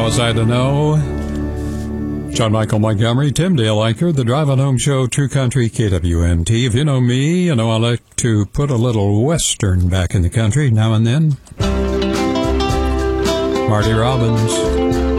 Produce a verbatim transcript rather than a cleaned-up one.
was I to know? John Michael Montgomery, Tim Dale Anchor, the Driving Home Show, True Country, K W M T. If you know me, you know I like to put a little Western back in the country now and then. Marty Robbins.